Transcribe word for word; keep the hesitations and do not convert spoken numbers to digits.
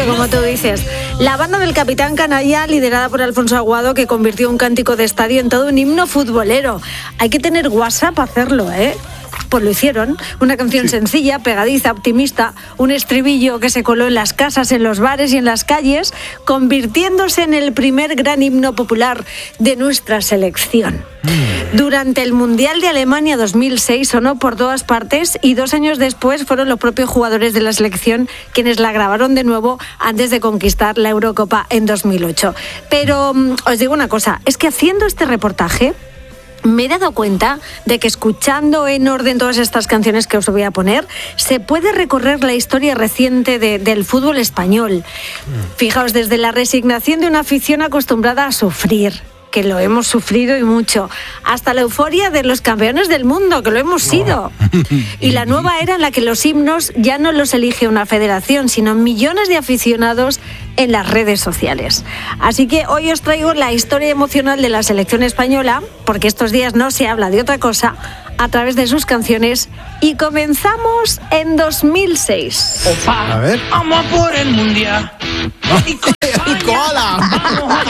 como tú dices. La banda del Capitán Canalla, liderada por Alfonso Aguado, que convirtió un cántico de estadio en todo un himno futbolero. Hay que tener WhatsApp para hacerlo, ¿eh? Pues lo hicieron. Una canción sí. sencilla, pegadiza, optimista, un estribillo que se coló en las casas, en los bares y en las calles, convirtiéndose en el primer gran himno popular de nuestra selección. Mm. Durante el Mundial de Alemania dos mil seis sonó por todas partes y dos años después fueron los propios jugadores de la selección quienes la grabaron de nuevo antes de conquistar la Eurocopa en dos mil ocho. Pero um, os digo una cosa, es que haciendo este reportaje me he dado cuenta de que escuchando en orden todas estas canciones que os voy a poner, se puede recorrer la historia reciente de, del fútbol español. Fijaos, desde la resignación de una afición acostumbrada a sufrir, que lo hemos sufrido y mucho, hasta la euforia de los campeones del mundo, que lo hemos sido. Y la nueva era en la que los himnos ya no los elige una federación, sino millones de aficionados en las redes sociales. Así que hoy os traigo la historia emocional de la selección española, porque estos días no se habla de otra cosa, a través de sus canciones, y comenzamos en dos mil seis. Opa, a ver. Vamos a por el mundial. ¡Y koala!